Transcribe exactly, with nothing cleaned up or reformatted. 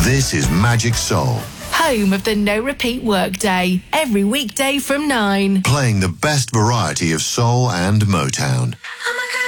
This is Magic Soul. Home of the no repeat workday. Every weekday from nine. Playing the best variety of soul and Motown. I'm a